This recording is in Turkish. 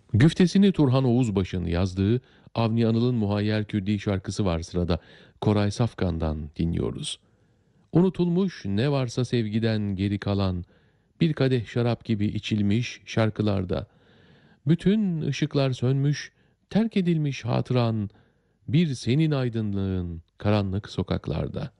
Güftesini Turhan Oğuzbaşı'nın yazdığı Avni Anıl'ın Muhayyer Kürdi şarkısı var sırada. Koray Safkan'dan dinliyoruz. Unutulmuş ne varsa sevgiden geri kalan, bir kadeh şarap gibi içilmiş şarkılarda. Bütün ışıklar sönmüş, terk edilmiş hatıran, bir senin aydınlığın karanlık sokaklarda.